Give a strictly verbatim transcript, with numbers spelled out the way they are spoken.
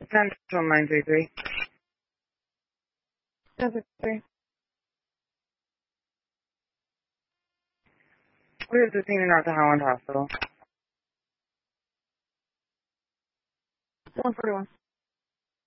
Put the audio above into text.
Central nine three three. nine three three. We're at the scene in North Holland Hospital. one forty-one.